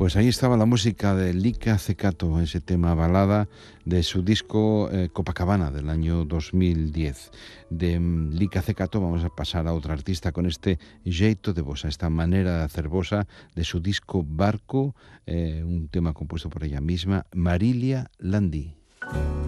Pues ahí estaba la música de Lica Ceccato, ese tema balada de su disco Copacabana del año 2010. De Lica Ceccato vamos a pasar a otra artista con este jeito de bossa, esta manera de hacer bossa de su disco Barco, un tema compuesto por ella misma, Marilia Landi.